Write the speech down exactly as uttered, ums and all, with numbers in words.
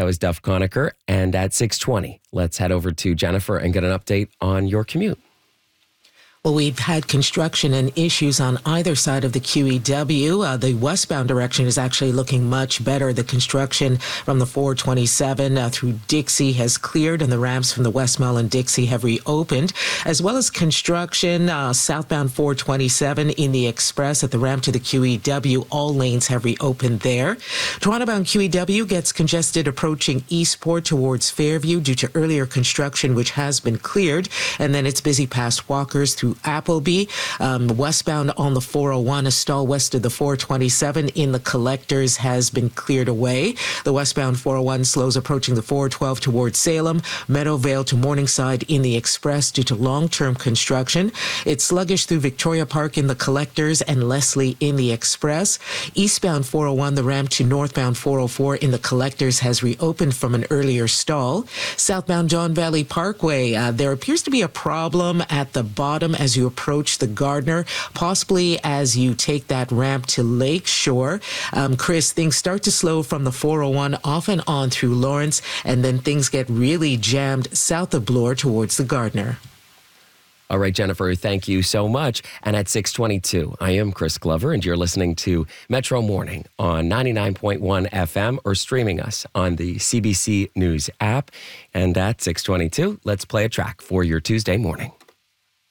That was Duff Conacher. And at six twenty, let's head over to Jennifer and get an update on your commute. Well, we've had construction and issues on either side of the Q E W. Uh, the westbound direction is actually looking much better. The construction from the four twenty-seven uh, through Dixie has cleared, and the ramps from the West Mall and Dixie have reopened, as well as construction uh, southbound four twenty-seven in the Express at the ramp to the Q E W. All lanes have reopened there. Toronto-bound Q E W gets congested approaching Eastport towards Fairview due to earlier construction, which has been cleared, and then it's busy past Walkers through Appleby. Um, westbound on the four oh one, a stall west of the four twenty-seven in the Collectors has been cleared away. The westbound four oh one slows approaching the four twelve towards Salem, Meadowvale to Morningside in the Express due to long-term construction. It's sluggish through Victoria Park in the Collectors and Leslie in the Express. Eastbound four oh one, the ramp to northbound four oh four in the Collectors has reopened from an earlier stall. Southbound Don Valley Parkway, uh, there appears to be a problem at the bottom as you approach the Gardner, possibly as you take that ramp to Lakeshore. Um, Chris, things start to slow from the four oh one off and on through Lawrence, and then things get really jammed south of Bloor towards the Gardner. All right, Jennifer, thank you so much. And at six twenty-two, I am Chris Glover, and you're listening to Metro Morning on ninety-nine point one F M or streaming us on the C B C News app. And at six twenty-two, let's play a track for your Tuesday morning.